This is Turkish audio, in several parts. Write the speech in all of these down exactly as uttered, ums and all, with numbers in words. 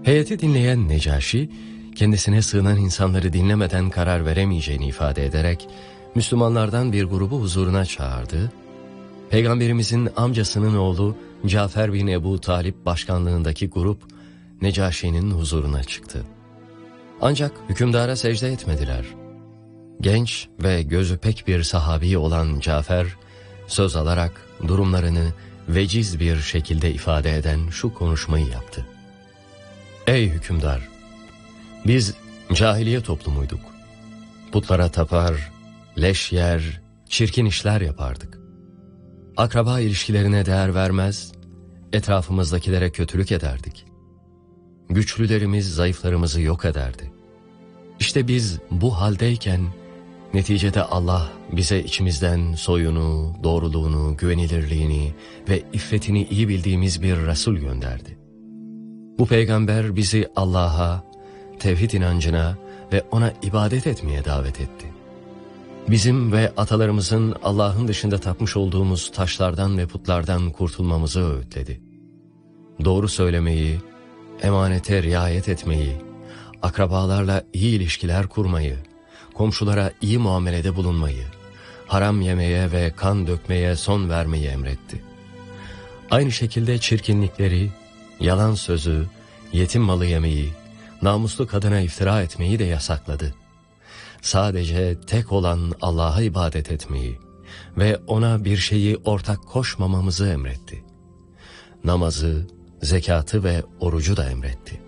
Heyeti dinleyen Necaşi, kendisine sığınan insanları dinlemeden karar veremeyeceğini ifade ederek, Müslümanlardan bir grubu huzuruna çağırdı. Peygamberimizin amcasının oğlu Cafer bin Ebu Talip başkanlığındaki grup, Necaşi'nin huzuruna çıktı. Ancak hükümdara secde etmediler. Genç ve gözü pek bir sahabi olan Cafer, söz alarak durumlarını veciz bir şekilde ifade eden şu konuşmayı yaptı. Ey hükümdar! Biz cahiliye toplumuyduk. Putlara tapar, leş yer, çirkin işler yapardık. Akraba ilişkilerine değer vermez, etrafımızdakilere kötülük ederdik. Güçlülerimiz zayıflarımızı yok ederdi. İşte biz bu haldeyken neticede Allah bize içimizden soyunu, doğruluğunu, güvenilirliğini ve iffetini iyi bildiğimiz bir Resul gönderdi. Bu peygamber bizi Allah'a, tevhid inancına ve ona ibadet etmeye davet etti. Bizim ve atalarımızın Allah'ın dışında tapmış olduğumuz taşlardan ve putlardan kurtulmamızı öğütledi. Doğru söylemeyi, emanete riayet etmeyi, akrabalarla iyi ilişkiler kurmayı, komşulara iyi muamelede bulunmayı, haram yemeye ve kan dökmeye son vermeyi emretti. Aynı şekilde çirkinlikleri, yalan sözü, yetim malı yemeyi, namuslu kadına iftira etmeyi de yasakladı. Sadece tek olan Allah'a ibadet etmeyi ve ona bir şeyi ortak koşmamamızı emretti. Namazı, zekatı ve orucu da emretti.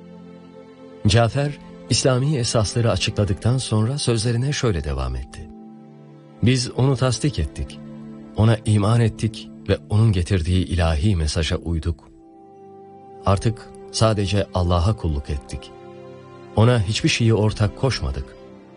Cafer, İslami esasları açıkladıktan sonra sözlerine şöyle devam etti. Biz onu tasdik ettik, ona iman ettik ve onun getirdiği ilahi mesaja uyduk. Artık sadece Allah'a kulluk ettik. Ona hiçbir şeyi ortak koşmadık.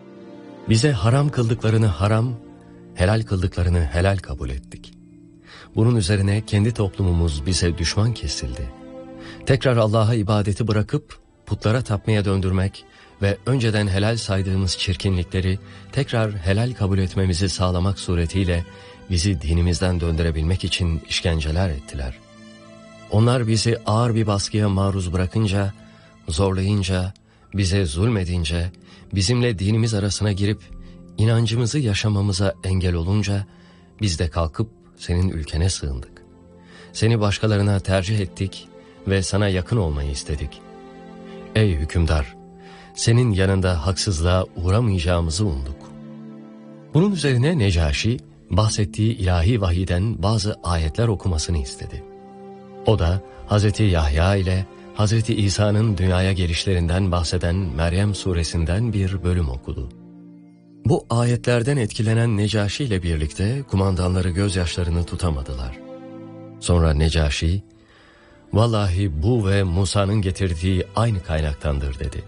Bize haram kıldıklarını haram, helal kıldıklarını helal kabul ettik. Bunun üzerine kendi toplumumuz bize düşman kesildi. Tekrar Allah'a ibadeti bırakıp putlara tapmaya döndürmek ve önceden helal saydığımız çirkinlikleri tekrar helal kabul etmemizi sağlamak suretiyle bizi dinimizden döndürebilmek için işkenceler ettiler. Onlar bizi ağır bir baskıya maruz bırakınca, zorlayınca, bize zulmedince, bizimle dinimiz arasına girip inancımızı yaşamamıza engel olunca biz de kalkıp senin ülkene sığındık. Seni başkalarına tercih ettik ve sana yakın olmayı istedik. Ey hükümdar! Senin yanında haksızlığa uğramayacağımızı umduk. Bunun üzerine Necaşi, bahsettiği ilahi vahiyden bazı ayetler okumasını istedi. O da Hazreti Yahya ile Hazreti İsa'nın dünyaya gelişlerinden bahseden Meryem suresinden bir bölüm okudu. Bu ayetlerden etkilenen Necaşi ile birlikte kumandanları gözyaşlarını tutamadılar. Sonra Necaşi, "Vallahi bu ve Musa'nın getirdiği aynı kaynaktandır" dedi.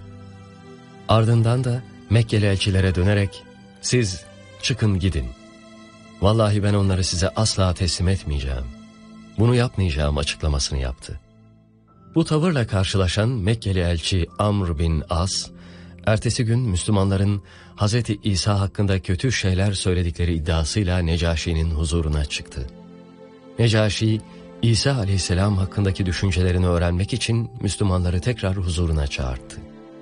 Ardından da Mekkeli elçilere dönerek, "Siz çıkın gidin. Vallahi ben onları size asla teslim etmeyeceğim. Bunu yapmayacağım" açıklamasını yaptı. Bu tavırla karşılaşan Mekkeli elçi Amr bin As, ertesi gün Müslümanların Hazreti İsa hakkında kötü şeyler söyledikleri iddiasıyla Necaşi'nin huzuruna çıktı. Necaşi, İsa aleyhisselam hakkındaki düşüncelerini öğrenmek için Müslümanları tekrar huzuruna çağırdı.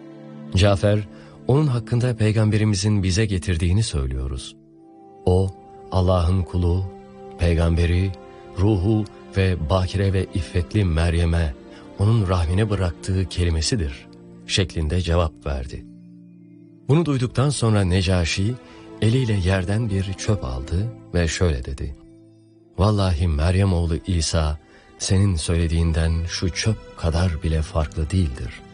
Cafer, onun hakkında Peygamberimizin bize getirdiğini söylüyoruz. O, Allah'ın kulu, peygamberi, ruhu ve bakire ve iffetli Meryem'e, onun rahmine bıraktığı kelimesidir şeklinde cevap verdi. Bunu duyduktan sonra Necaşi eliyle yerden bir çöp aldı ve şöyle dedi: "Vallahi Meryem oğlu İsa senin söylediğinden şu çöp kadar bile farklı değildir."